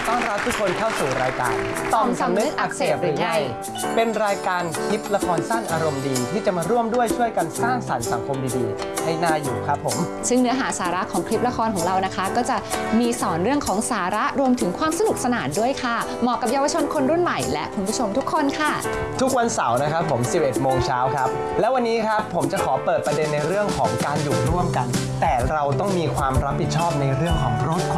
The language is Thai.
ต้อนรับทุกคนเข้าสู่รายการต่อมสำนึกอักเสบหรือไงเป็นรายการคลิปละครสั้นอารมณ์ดีที่จะมาร่วมด้วยช่วยกันสร้างสรรค์สังคมดีๆให้น่าอยู่ครับผมซึ่งเนื้อหาสาระของคลิปละครของเรานะคะก็จะมีสอนเรื่องของสาระรวมถึงความสนุกสนานด้วยค่ะเหมาะกับเยาวชนคนรุ่นใหม่และคุณผู้ชมทุกคนค่ะทุกวันเสาร์นะครับผม 11 โมงเช้าครับแล้ววันนี้ครับผมจะขอเปิดประเด็นในเรื่องของการอยู่ร่วมกันแต่เราต้องมีความรับผิดชอบในเรื่องของรถ